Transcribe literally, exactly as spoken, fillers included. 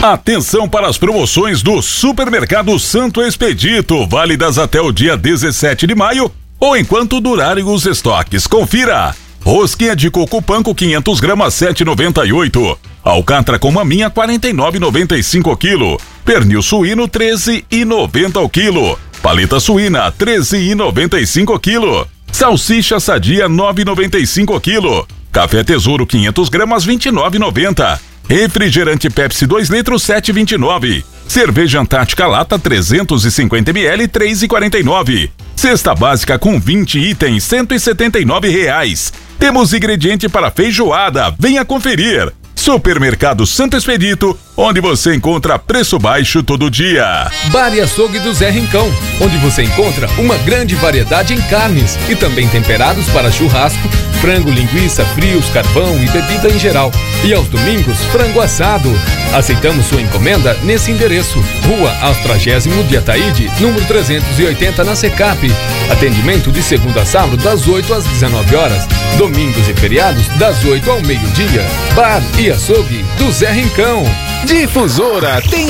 Atenção para as promoções do Supermercado Santo Expedito, válidas até o dia dezessete de maio ou enquanto durarem os estoques. Confira! Rosquinha de coco panko quinhentas gramas sete e noventa e oito. Alcatra com maminha quarenta e nove e noventa e cinco o quilo. Pernil suíno treze e noventa o quilo. Paleta suína treze e noventa e cinco o quilo. Salsicha sadia nove e noventa e cinco o quilo. Café Tesouro quinhentas gramas vinte e nove e noventa. Refrigerante Pepsi dois litros sete e vinte e nove. Cerveja Antártica Lata trezentos e cinquenta mililitros três e quarenta e nove. Cesta básica com vinte itens cento e setenta e nove reais. Temos ingrediente para feijoada, venha conferir. Supermercado Santo Expedito, onde você encontra preço baixo todo dia. Bar e Açougue do Zé Rincão, onde você encontra uma grande variedade em carnes e também temperados para churrasco, frango, linguiça, frios, carvão e bebida em geral. E aos domingos, frango assado. Aceitamos sua encomenda nesse endereço. Rua Austragésimo de Ataíde, número trezentos e oitenta na Secap. Atendimento de segunda a sábado das oito às dezenove horas. Domingos e feriados das oito ao meio-dia. Bar e Açougue do Zé Rincão. Difusora tem